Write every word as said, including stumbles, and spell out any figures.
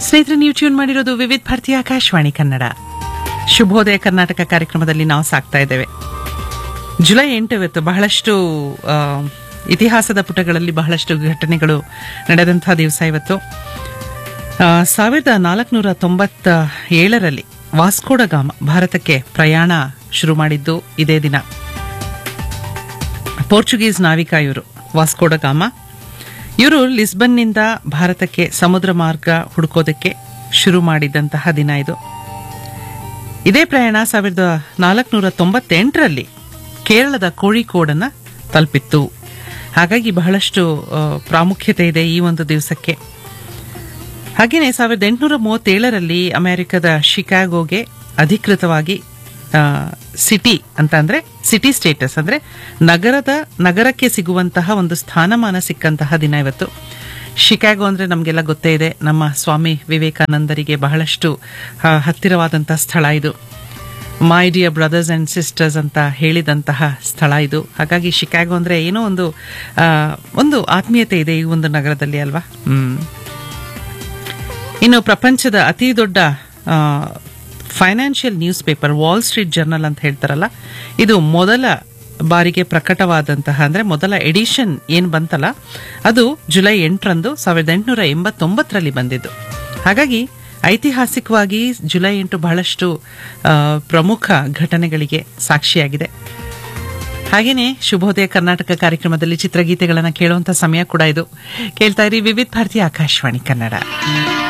ಸ್ನೇಹಿತರೆ, ನೀವು ಟ್ಯೂನ್ ಮಾಡಿರೋದು ವಿವಿಧ ಭಾರತಿ ಆಕಾಶವಾಣಿ ಕನ್ನಡ. ಶುಭೋದಯ ಕರ್ನಾಟಕ ಕಾರ್ಯಕ್ರಮದಲ್ಲಿ ನಾವು ಸಾಕ್ತಾ ಇದ್ದೇವೆ. ಜುಲೈ ಎಂಟು ಇವತ್ತು ಬಹಳಷ್ಟು ಆ, ಇತಿಹಾಸದ ಪುಟಗಳಲ್ಲಿ ಬಹಳಷ್ಟು ಘಟನೆಗಳು ನಡೆದಂತಹ ದಿವಸ ಇವತ್ತು. ಆ, ಸಾವಿರದ ನಾಲ್ಕುನೂರ ತೊಂಬತ್ತ ಏಳರಲ್ಲಿ ವಾಸ್ಕೋಡ ಗಾಮ ಭಾರತಕ್ಕೆ ಪ್ರಯಾಣ ಶುರು ಮಾಡಿದ್ದು ಇದೇ ದಿನ. ಪೋರ್ಚುಗೀಸ್ ನಾವಿಕ ಇವರು ವಾಸ್ಕೋಡ ಗಾಮ. ಇವರು ಲಿಸ್ಬನ್ನಿಂದ ಭಾರತಕ್ಕೆ ಸಮುದ್ರ ಮಾರ್ಗ ಹುಡುಕೋದಕ್ಕೆ ಶುರು ಮಾಡಿದಂತಹ ದಿನ ಇದು. ಇದೇ ಪ್ರಯಾಣ ಸಾವಿರದ ನಾಲ್ಕುನೂರ ತೊಂಬತ್ತೆಂಟರಲ್ಲಿ ಕೇರಳದ ಕೋಳಿಕೋಡನ್ನ ತಲುಪಿತ್ತು. ಹಾಗಾಗಿ ಬಹಳಷ್ಟು ಆ, ಪ್ರಾಮುಖ್ಯತೆ ಇದೆ ಈ ಒಂದು ದಿವಸಕ್ಕೆ. ಹಾಗೆಯೇ ಸಾವಿರದ ಎಂಟುನೂರ ಮೂವತ್ತೇಳರಲ್ಲಿ ಅಮೆರಿಕದ ಶಿಕಾಗೋಗೆ ಅಧಿಕೃತವಾಗಿ ಸಿಟಿ ಅಂತ ಅಂದ್ರೆ ಸಿಟಿ ಸ್ಟೇಟಸ್ ಅಂದ್ರೆ ನಗರದ ನಗರಕ್ಕೆ ಸಿಗುವಂತಹ ಒಂದು ಸ್ಥಾನಮಾನ ಸಿಕ್ಕಂತಹ ದಿನ ಇವತ್ತು. ಶಿಕಾಗೋ ಅಂದ್ರೆ ನಮಗೆಲ್ಲ ಗೊತ್ತೇ ಇದೆ, ನಮ್ಮ ಸ್ವಾಮಿ ವಿವೇಕಾನಂದರಿಗೆ ಬಹಳಷ್ಟು ಆ, ಹತ್ತಿರವಾದಂತಹ ಸ್ಥಳ ಇದು. My dear brothers and sisters ಅಂತ ಹೇಳಿದಂತಹ ಸ್ಥಳ ಇದು. ಹಾಗಾಗಿ ಶಿಕಾಗೋ ಅಂದ್ರೆ ಏನೋ ಒಂದು ಆ, ಒಂದು ಆತ್ಮೀಯತೆ ಇದೆ ಈ ಒಂದು ನಗರದಲ್ಲಿ ಅಲ್ವಾ. ಹ್ಮ್ ಇನ್ನು ಪ್ರಪಂಚದ ಅತಿ ದೊಡ್ಡ financial news paper wall street journal ಅಂತ ಹೇಳ್ತಾರಲ್ಲ, ಇದು ಮೊದಲ ಬಾರಿಗೆ ಪ್ರಕಟವಾದಂತಹ ಅಂದ್ರೆ ಮೊದಲ ಎಡಿಷನ್ ಏನ್ ಬಂತಲ್ಲ ಅದು ಜುಲೈ ಎಂಟರಂದು ಸಾವಿರದ ಎಂಟುನೂರ ಎಂಬತ್ತೊಂಬತ್ತರಲ್ಲಿ ಬಂದಿದ್ದು. ಹಾಗಾಗಿ ಐತಿಹಾಸಿಕವಾಗಿ ಜುಲೈ ಎಂಟು ಬಹಳಷ್ಟು ಆ, ಪ್ರಮುಖ ಘಟನೆಗಳಿಗೆ ಸಾಕ್ಷಿಯಾಗಿದೆ. ಹಾಗೇನೆ ಶುಭೋದಯ ಕರ್ನಾಟಕ ಕಾರ್ಯಕ್ರಮದಲ್ಲಿ ಚಿತ್ರಗೀತೆಗಳನ್ನ ಕೇಳುವಂತ ಸಮಯ ಕೂಡ ಇದು. ಕೇಳ್ತಾ ಇರಿ ವಿವಿಧ ಭಾರತಿ ಆಕಾಶವಾಣಿ ಕನ್ನಡ.